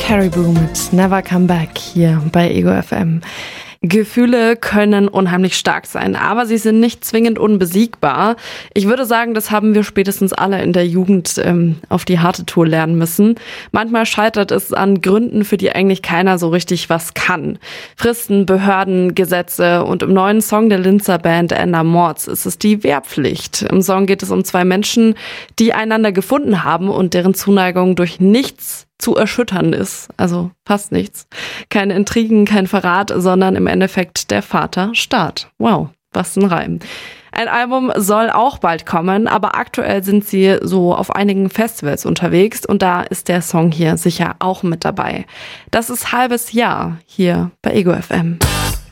Caribou mit Never Come Back hier bei Ego FM. Gefühle können unheimlich stark sein, aber sie sind nicht zwingend unbesiegbar. Ich würde sagen, das haben wir spätestens alle in der Jugend auf die harte Tour lernen müssen. Manchmal scheitert es an Gründen, für die eigentlich keiner so richtig was kann. Fristen, Behörden, Gesetze und im neuen Song der Linzer Band Ender Mords ist es die Wehrpflicht. Im Song geht es um zwei Menschen, die einander gefunden haben und deren Zuneigung durch nichts zu erschüttern ist. Also fast nichts. Keine Intrigen, kein Verrat, sondern im Endeffekt der Vater-Staat. Wow, was ein Reim. Ein Album soll auch bald kommen, aber aktuell sind sie so auf einigen Festivals unterwegs und da ist der Song hier sicher auch mit dabei. Das ist Halbes Jahr hier bei Ego FM.